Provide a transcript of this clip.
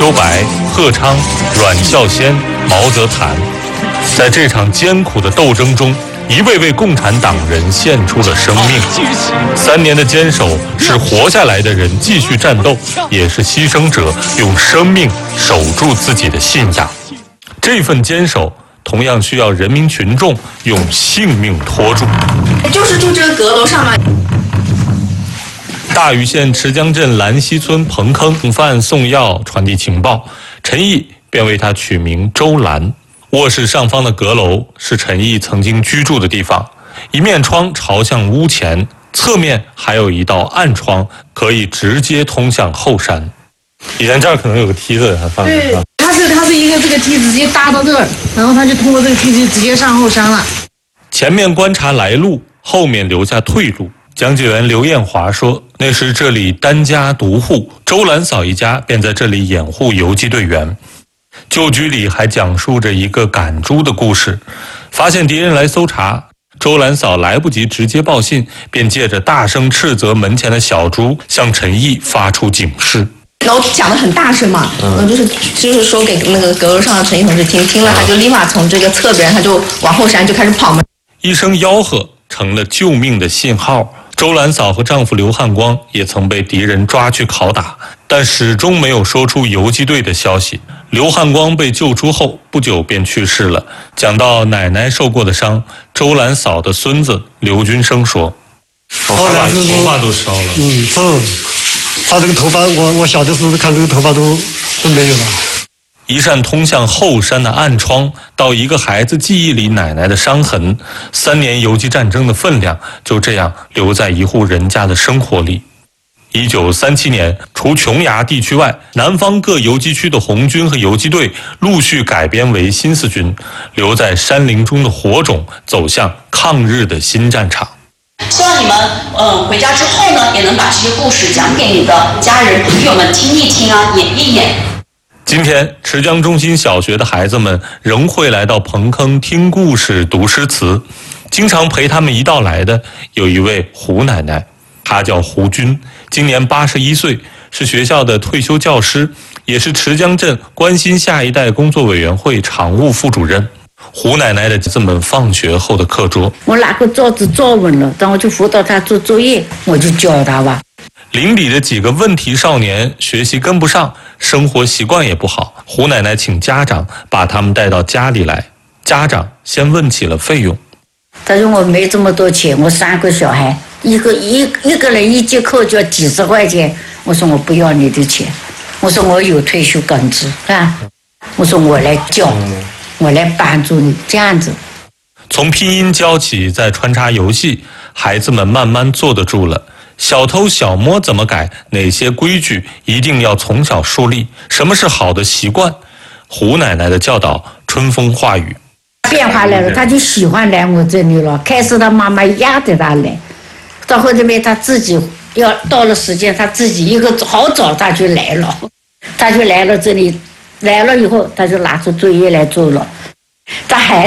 秋白、贺昌、阮孝先、毛泽谈。在这场艰苦的斗争中，一位位共产党人献出了生命。3年的坚守，是活下来的人继续战斗，也是牺牲者用生命守住自己的信仰。这份坚守同样需要人民群众用性命拖住。 就是住这个阁楼上嘛。 大禹县池江镇兰溪村彭坑送饭送药传递情报，陈毅便为他取名周兰。卧室上方的阁楼是陈毅曾经居住的地方，一面窗朝向屋前，侧面还有一道暗窗，可以直接通向后山。以前这儿可能有个梯子，他放的是吧？ 它是一个这个梯子直接搭到这儿，然后他就通过这个梯子直接上后山了。 前面观察来路，后面留下退路。讲解员刘艳华说，那时这里单家独户，周兰嫂一家便在这里掩护游击队员。旧居里还讲述着一个赶猪的故事。发现敌人来搜查，周兰嫂来不及直接报信，便借着大声斥责门前的小猪，向陈毅发出警示。 然后讲得很大声嘛，就是说给那个阁楼上的陈毅同志听了，他就立马从这个侧边，他就往后山就开始跑嘛。 一声吆喝成了救命的信号。周兰嫂和丈夫刘汉光也曾被敌人抓去拷打，但始终没有说出游击队的消息。刘汉光被救出后不久便去世了。讲到奶奶受过的伤，周兰嫂的孙子刘军生说：“ 后来就是头发都烧了。 他这个头发，我小的时候看这个头发都没有了。” 一扇通向后山的暗窗，到一个孩子记忆里奶奶的伤痕，3年游击战争的分量就这样留在一户人家的生活里。1937年，除琼崖地区外，南方各游击区的红军和游击队陆续改编为新四军，留在山林中的火种走向抗日的新战场。 希望你们回家之后呢，也能把这些故事讲给你的家人朋友们听一听啊，演一演。 今天，池江中心小学的孩子们仍会来到彭坑听故事、读诗词。经常陪他们一道来的有一位胡奶奶，她叫胡军，今年81岁，是学校的退休教师，也是池江镇关心下一代工作委员会常务副主任。胡奶奶的孩子们放学后的课桌， 我拿个桌子坐稳了，然后就辅导他做作业，我就教他吧。 邻里的几个问题少年学习跟不上，生活习惯也不好，胡奶奶请家长把他们带到家里来。家长先问起了费用， 他说我没这么多钱，我3个小孩，一个人1节课就要几十块钱。我说我不要你的钱，我说我有退休工资啊，我说我来教，我来帮助你，这样子。 从拼音教起，再穿插游戏，孩子们慢慢坐得住了。小偷小摸怎么改？哪些规矩一定要从小树立？什么是好的习惯？胡奶奶的教导春风化雨。 变化来了，他就喜欢来我这里了。开始他妈妈压着他来，到后面他自己要到了时间，他自己一个好早他就来了，他就来了这里，来了以后他就拿出作业来做了。他还